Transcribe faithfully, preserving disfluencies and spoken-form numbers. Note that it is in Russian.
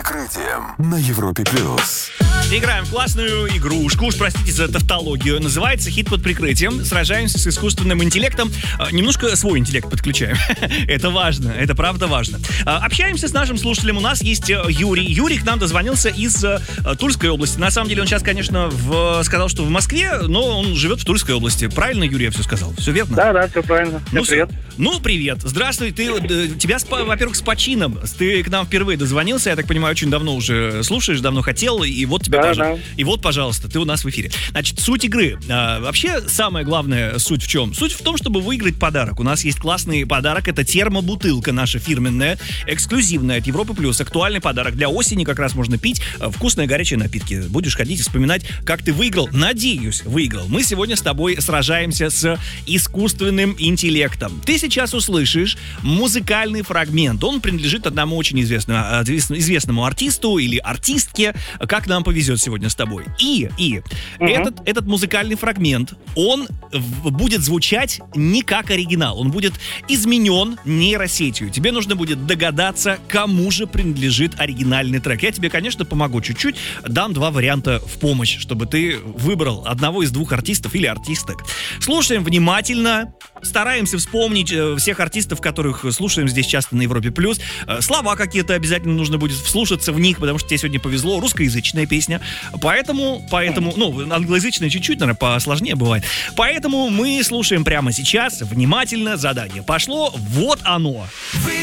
прикрытием» на Европе плюс. Играем в классную игрушку, уж простите за тавтологию. Называется «Хит под прикрытием». Сражаемся с искусственным интеллектом. Немножко свой интеллект подключаем. Это важно, это правда важно. Общаемся с нашим слушателем. У нас есть Юрий. Юрий к нам дозвонился из Тульской области. На самом деле он сейчас, конечно, в... сказал, что в Москве, но он живет в Тульской области. Правильно, Юрий, я все сказал? Все верно? Да, да, все правильно. Всем Ну, привет. Ну, привет. Здравствуй. Ты, тебя, во-первых, с почином. Ты к нам впервые дозвонился. Я так понимаю, очень давно уже слушаешь, давно хотел. И вот тебя, Да, пож... да. И вот, пожалуйста, ты у нас в эфире. Значит, суть игры. А, вообще, самая главная суть в чем? Суть в том, чтобы выиграть подарок. У нас есть классный подарок. Это термобутылка наша фирменная, эксклюзивная от Европы Плюс. Актуальный подарок. Для осени как раз можно пить вкусные горячие напитки. Будешь ходить и вспоминать, как ты выиграл. Надеюсь, выиграл. Мы сегодня с тобой сражаемся с искусственным интеллектом. Ты сейчас услышишь музыкальный фрагмент. Он принадлежит одному очень известному, известному артисту или артистке. Как нам повезет сегодня с тобой. И, и угу. этот, этот музыкальный фрагмент, он в, будет звучать не как оригинал. Он будет изменен нейросетью. Тебе нужно будет догадаться, кому же принадлежит оригинальный трек. Я тебе, конечно, помогу чуть-чуть. Дам два варианта в помощь, чтобы ты выбрал одного из двух артистов или артисток. Слушаем внимательно. Стараемся вспомнить э, всех артистов, которых слушаем здесь часто на Европе Плюс. Э, слова какие-то обязательно нужно будет вслушаться в них, потому что тебе сегодня повезло. Русскоязычная песня. Поэтому, поэтому, ну, англоязычная чуть-чуть, наверное, посложнее бывает. Поэтому мы слушаем прямо сейчас. Внимательно. Задание пошло. Вот оно. Вы